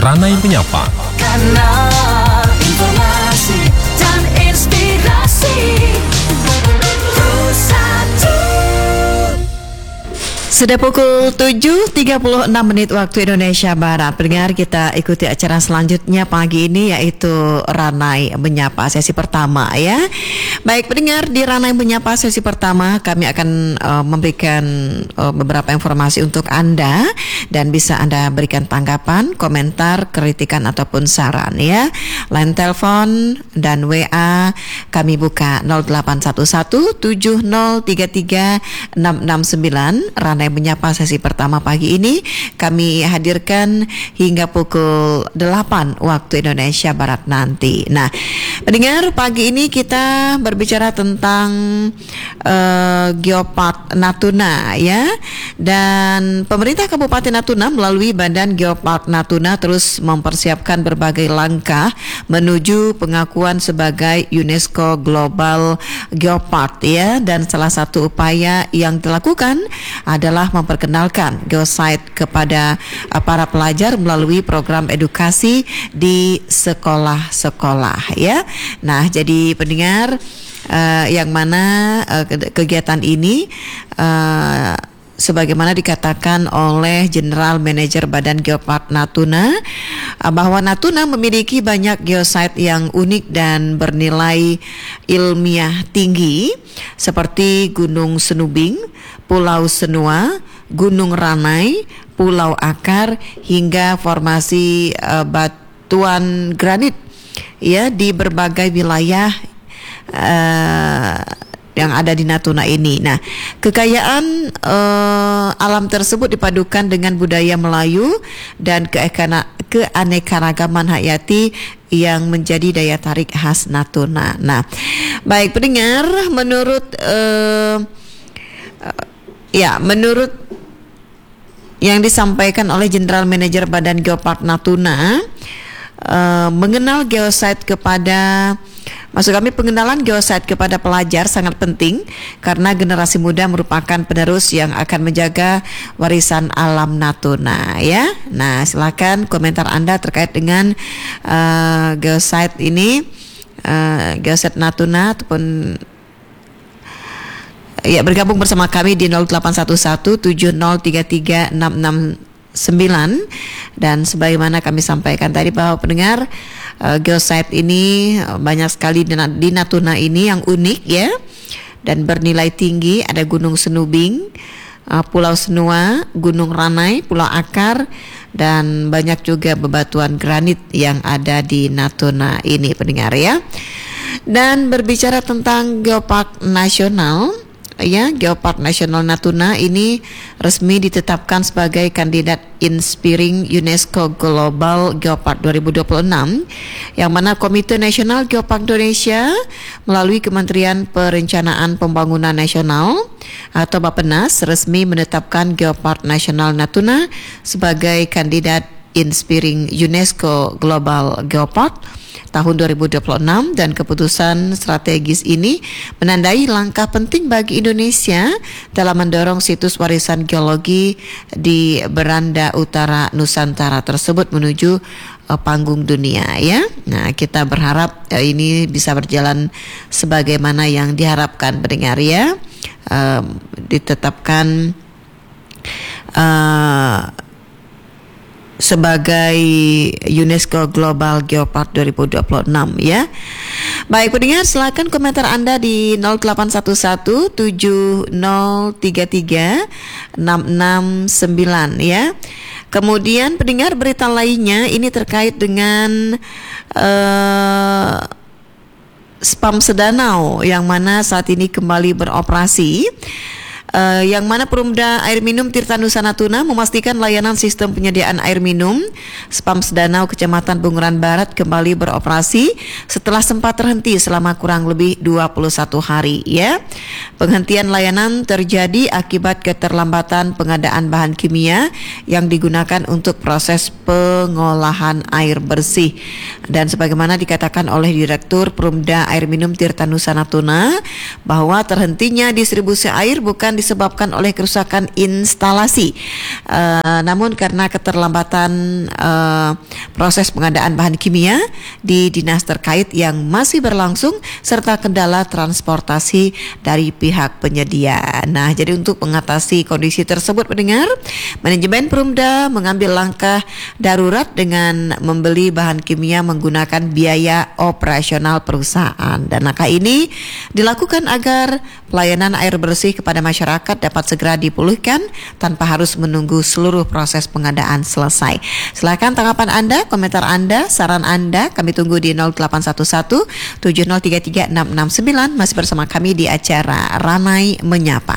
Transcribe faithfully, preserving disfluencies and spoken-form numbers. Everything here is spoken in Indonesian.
Ranai Menyapa. Kanal informasi dan inspirasi Pusat. Sudah pukul tujuh tiga puluh enam menit waktu Indonesia Barat. Pendengar, kita ikuti acara selanjutnya pagi ini, yaitu Ranai Menyapa sesi pertama ya. Baik pendengar, di Ranai Menyapa sesi pertama kami akan uh, memberikan uh, beberapa informasi untuk Anda, dan bisa Anda berikan tanggapan, komentar, kritikan ataupun saran ya. Line telepon dan W A kami buka nol delapan satu satu tujuh nol tiga tiga enam enam sembilan. Ranai Menyapa sesi pertama pagi ini kami hadirkan hingga pukul delapan waktu Indonesia Barat nanti. Nah, pendengar, pagi ini kita berbicara tentang uh, Geopark Natuna ya. Dan pemerintah Kabupaten Natuna melalui Badan Geopark Natuna terus mempersiapkan berbagai langkah menuju pengakuan sebagai UNESCO Global Geopark ya. Dan salah satu upaya yang dilakukan adalah memperkenalkan geosite kepada uh, para pelajar melalui program edukasi di sekolah-sekolah ya. Nah, jadi pendengar, uh, yang mana uh, kegiatan ini uh, sebagaimana dikatakan oleh General Manager Badan Geopark Natuna, bahwa Natuna memiliki banyak geosite yang unik dan bernilai ilmiah tinggi seperti Gunung Senubing, Pulau Senua, Gunung Ranai, Pulau Akar, hingga formasi uh, batuan granit ya di berbagai wilayah uh, yang ada di Natuna ini. Nah, kekayaan uh, alam tersebut dipadukan dengan budaya Melayu dan keekana, keanekaragaman hayati yang menjadi daya tarik khas Natuna. Nah, baik pendengar, menurut uh, uh, ya menurut yang disampaikan oleh General Manager Badan Geopark Natuna, uh, mengenal geosite kepada Maksud kami pengenalan geosite kepada pelajar sangat penting karena generasi muda merupakan penerus yang akan menjaga warisan alam Natuna ya. Nah, silakan komentar Anda terkait dengan uh, geosite ini, uh, geosite Natuna, ataupun ya bergabung bersama kami di nol delapan satu satu tujuh nol tiga tiga enam enam sembilan. Dan sebagaimana kami sampaikan tadi bahwa pendengar, uh, geosite ini uh, banyak sekali di, di Natuna ini yang unik ya dan bernilai tinggi. Ada Gunung Senubing, uh, Pulau Senua, Gunung Ranai, Pulau Akar, dan banyak juga bebatuan granit yang ada di Natuna ini pendengar ya. Dan berbicara tentang Geopark Nasional ya, Geopark Nasional Natuna ini resmi ditetapkan sebagai kandidat Inspiring UNESCO Global Geopark dua ribu dua puluh enam, yang mana Komite Nasional Geopark Indonesia melalui Kementerian Perencanaan Pembangunan Nasional atau Bappenas resmi menetapkan Geopark Nasional Natuna sebagai kandidat Inspiring UNESCO Global Geopark tahun dua ribu dua puluh enam, dan keputusan strategis ini menandai langkah penting bagi Indonesia dalam mendorong situs warisan geologi di beranda utara Nusantara tersebut menuju uh, panggung dunia ya. Nah, kita berharap uh, ini bisa berjalan sebagaimana yang diharapkan pendengar ya. Uh, ditetapkan uh, sebagai UNESCO Global Geopark dua ribu dua puluh enam ya. Baik pendengar, silakan komentar Anda di nol delapan satu satu tujuh nol tiga tiga enam enam sembilan ya. Kemudian pendengar, berita lainnya ini terkait dengan uh, Spam Sedanau yang mana saat ini kembali beroperasi. Uh, yang mana Perumda Air Minum Tirta Nusa Natuna memastikan layanan sistem penyediaan air minum Spam Sedanau Kecamatan Bunguran Barat kembali beroperasi setelah sempat terhenti selama kurang lebih dua puluh satu hari ya. Penghentian layanan terjadi akibat keterlambatan pengadaan bahan kimia yang digunakan untuk proses pengolahan air bersih. Dan sebagaimana dikatakan oleh Direktur Perumda Air Minum Tirta Nusa Natuna bahwa terhentinya distribusi air bukan disebabkan oleh kerusakan instalasi. Uh, namun karena keterlambatan uh, proses pengadaan bahan kimia di dinas terkait yang masih berlangsung serta kendala transportasi dari pihak penyedia. Nah, jadi untuk mengatasi kondisi tersebut pendengar, manajemen Perumda mengambil langkah darurat dengan membeli bahan kimia menggunakan biaya operasional perusahaan. Dan langkah ini dilakukan agar pelayanan air bersih kepada masyarakat dapat segera dipulihkan tanpa harus menunggu seluruh proses pengadaan selesai. Silakan tanggapan Anda, komentar Anda, saran Anda kami tunggu di nol delapan satu satu tujuh nol tiga tiga enam enam sembilan. Masih bersama kami di acara Ranai Menyapa.